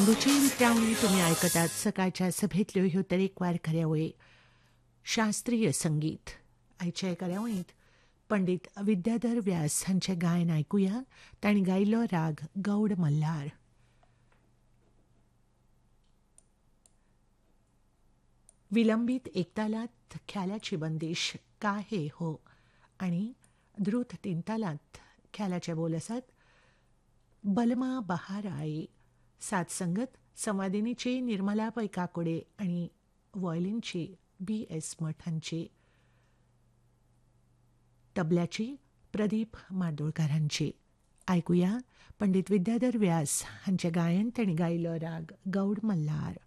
गोंयची वितरावणी तुमी आयकतात सकाळच्या सभेंतल्यो ह्यो तरेकवार कार्यावळी. शास्त्रीय संगीत आयचे कार्यावळींत पंडीत विद्याधर व्यास हांचें गायन आयकुया. तांणी गायिल्लो राग गौड मल्हार. विलंबीत एकतालात ख्यालाची बंदिश का हे हो आनी द्रुत तीन तालात ख्यालाचे बोल आसात. बलमा बहार आई. साथ संगत संवादिनीची निर्मला पै काकोडे आनी वॉयलिनची B.S. मठ हांची. तबल्याची प्रदीप मार्दोळकार हांची. आयकुया पंडीत विद्याधर व्यास हांचें गायन. तांणी गायिल्लो राग गौड मल्हार.